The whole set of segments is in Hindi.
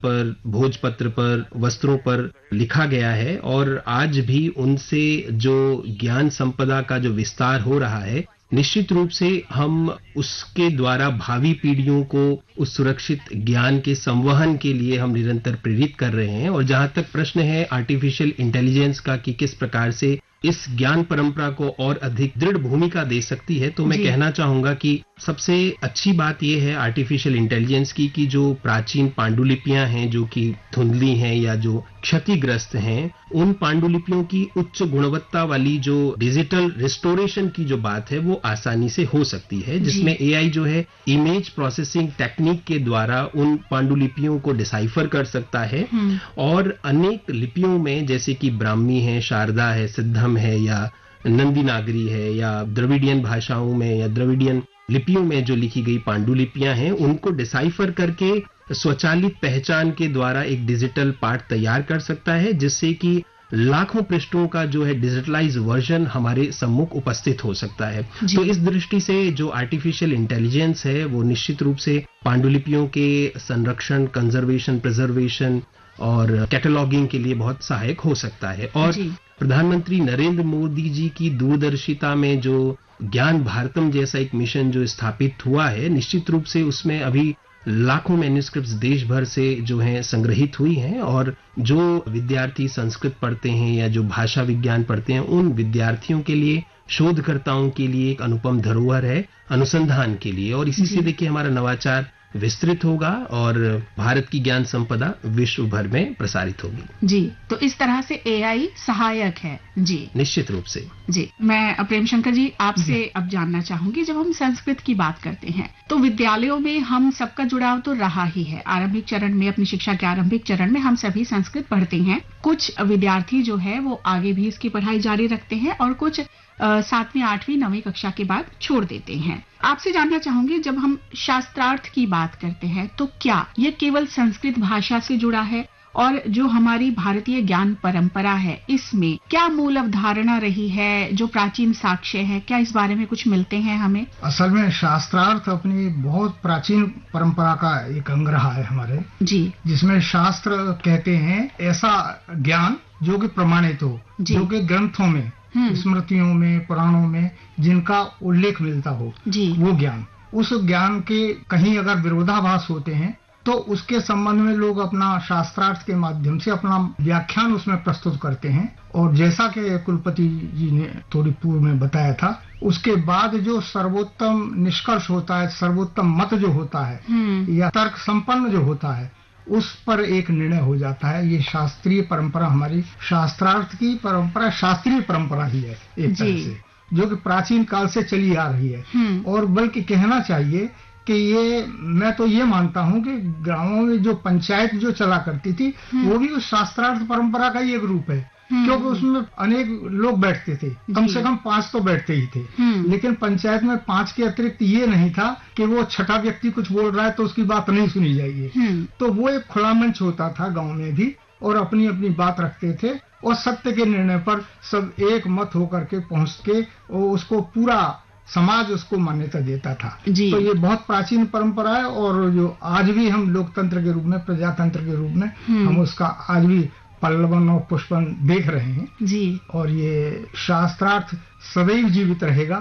पर, भोजपत्र पर, वस्त्रों पर लिखा गया है और आज भी उनसे जो ज्ञान संपदा का जो विस्तार हो रहा है, निश्चित रूप से हम उसके द्वारा भावी पीढ़ियों को उस सुरक्षित ज्ञान के संवहन के लिए हम निरंतर प्रेरित कर रहे हैं। और जहां तक प्रश्न है आर्टिफिशियल इंटेलिजेंस का कि किस प्रकार से इस ज्ञान परंपरा को और अधिक दृढ़ भूमिका दे सकती है, तो मैं कहना चाहूंगा कि सबसे अच्छी बात यह है आर्टिफिशियल इंटेलिजेंस की कि जो प्राचीन पांडुलिपियां हैं जो कि धुंधली हैं या जो क्षतिग्रस्त हैं, उन पांडुलिपियों की उच्च गुणवत्ता वाली जो डिजिटल रिस्टोरेशन की जो बात है वो आसानी से हो सकती है, जिसमें एआई जो है इमेज प्रोसेसिंग टेक्निक के द्वारा उन पांडुलिपियों को डिसाइफर कर सकता है और अनेक लिपियों में जैसे कि ब्राह्मी है, शारदा है, सिद्धम है या नंदी नागरी है या द्रविडियन भाषाओं में या द्रविडियन लिपियों में जो लिखी गई पांडुलिपियां हैं उनको डिसाइफर करके स्वचालित पहचान के द्वारा एक डिजिटल पाठ तैयार कर सकता है, जिससे कि लाखों पृष्ठों का जो है डिजिटलाइज वर्जन हमारे सम्मुख उपस्थित हो सकता है। तो इस दृष्टि से जो आर्टिफिशियल इंटेलिजेंस है वो निश्चित रूप से पांडुलिपियों के संरक्षण, कंजर्वेशन, प्रिजर्वेशन और कैटलॉगिंग के लिए बहुत सहायक हो सकता है। और प्रधानमंत्री नरेंद्र मोदी जी की दूरदर्शिता में जो ज्ञान भारतम जैसा एक मिशन जो स्थापित हुआ है, निश्चित रूप से उसमें अभी लाखों मैन्युस्क्रिप्ट्स देश भर से जो हैं संग्रहित हुई हैं और जो विद्यार्थी संस्कृत पढ़ते हैं या जो भाषा विज्ञान पढ़ते हैं उन विद्यार्थियों के लिए, शोधकर्ताओं के लिए एक अनुपम धरोहर है अनुसंधान के लिए। और इसी से देखिए हमारा नवाचार विस्तृत होगा और भारत की ज्ञान संपदा विश्व भर में प्रसारित होगी। जी, तो इस तरह से एआई सहायक है। जी, निश्चित रूप से। जी, मैं प्रेम शंकर जी आपसे अब जानना चाहूंगी, जब हम संस्कृत की बात करते हैं तो विद्यालयों में हम सबका जुड़ाव तो रहा ही है। आरंभिक चरण में, अपनी शिक्षा के आरंभिक चरण में हम सभी संस्कृत पढ़ते हैं। कुछ विद्यार्थी जो है वो आगे भी इसकी पढ़ाई जारी रखते हैं और कुछ 7वीं 8वीं 9वीं कक्षा के बाद छोड़ देते हैं। आपसे जानना चाहूंगी, जब हम शास्त्रार्थ की बात करते हैं तो क्या ये केवल संस्कृत भाषा से जुड़ा है और जो हमारी भारतीय ज्ञान परंपरा है इसमें क्या मूल अवधारणा रही है, जो प्राचीन साक्ष्य है, क्या इस बारे में कुछ मिलते हैं हमें? असल में शास्त्रार्थ अपनी बहुत प्राचीन परंपरा का एक अंग रहा है हमारे जी, जिसमें शास्त्र कहते हैं ऐसा ज्ञान जो कि प्रमाणित हो, जो कि ग्रंथों में, स्मृतियों में, पुराणों में जिनका उल्लेख मिलता हो, वो ज्ञान। उस ज्ञान के कहीं अगर विरोधाभास होते हैं तो उसके संबंध में लोग अपना शास्त्रार्थ के माध्यम से अपना व्याख्यान उसमें प्रस्तुत करते हैं। और जैसा कि कुलपति जी ने थोड़ी पूर्व में बताया था, उसके बाद जो सर्वोत्तम निष्कर्ष होता है, सर्वोत्तम मत जो होता है या तर्क संपन्न जो होता है, उस पर एक निर्णय हो जाता है। ये शास्त्रीय परंपरा, हमारी शास्त्रार्थ की परंपरा शास्त्रीय परंपरा ही है एक तरह से, जो कि प्राचीन काल से चली आ रही है। और बल्कि कहना चाहिए कि ये, मैं तो ये मानता हूँ कि गांवों में जो पंचायत जो चला करती थी वो भी उस शास्त्रार्थ परंपरा का ही एक रूप है, क्योंकि उसमें अनेक लोग बैठते थे, कम से कम 5 तो बैठते ही थे। लेकिन पंचायत में 5 के अतिरिक्त ये नहीं था कि वो छठा व्यक्ति कुछ बोल रहा है तो उसकी बात नहीं सुनी जाएगी। तो वो एक खुला मंच होता था गांव में भी, और अपनी अपनी बात रखते थे और सत्य के निर्णय पर सब एक मत होकर के पहुंच के उसको पूरा समाज उसको मान्यता देता था। तो ये बहुत प्राचीन परंपरा है और जो आज भी हम लोकतंत्र के रूप में, प्रजातंत्र के रूप में हम उसका आज भी पल्लवन और पुष्पन देख रहे हैं जी। और ये शास्त्रार्थ सदैव जीवित रहेगा।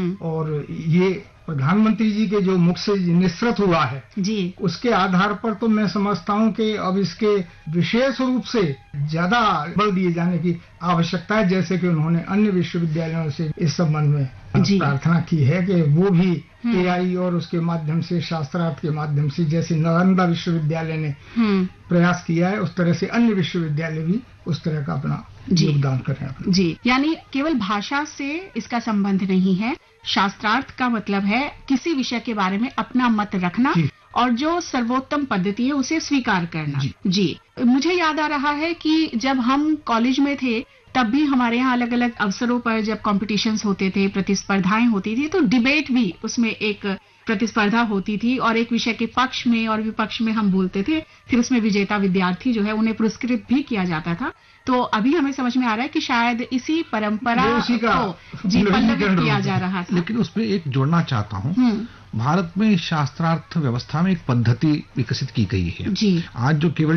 और ये प्रधानमंत्री जी के जो मुख से निसृत हुआ है जी, उसके आधार पर तो मैं समझता हूँ कि अब इसके विशेष रूप से ज्यादा बल दिए जाने की आवश्यकता है, जैसे कि उन्होंने अन्य विश्वविद्यालयों से इस संबंध में प्रार्थना की है कि वो भी एआई और उसके माध्यम से, शास्त्रार्थ के माध्यम से, जैसे नालंदा विश्वविद्यालय ने प्रयास किया है, उस तरह से अन्य विश्वविद्यालय भी उस तरह का अपना योगदान करें जी। यानी केवल भाषा से इसका संबंध नहीं है, शास्त्रार्थ का मतलब है किसी विषय के बारे में अपना मत रखना और जो सर्वोत्तम पद्धति है उसे स्वीकार करना जी। मुझे याद आ रहा है कि जब हम कॉलेज में थे तब भी हमारे यहाँ अलग अलग अवसरों पर जब कॉम्पिटिशन्स होते थे, प्रतिस्पर्धाएं होती थी, तो डिबेट भी उसमें एक प्रतिस्पर्धा होती थी और एक विषय के पक्ष में और विपक्ष में हम बोलते थे, फिर उसमें विजेता विद्यार्थी जो है उन्हें पुरस्कृत भी किया जाता था। तो अभी हमें समझ में आ रहा है कि शायद इसी परंपरा को जी पल्लवित किया जा रहा था। लेकिन उसमें एक जोड़ना चाहता हूँ, भारत में शास्त्रार्थ व्यवस्था में एक पद्धति विकसित की गई है। जी। आज जो केवल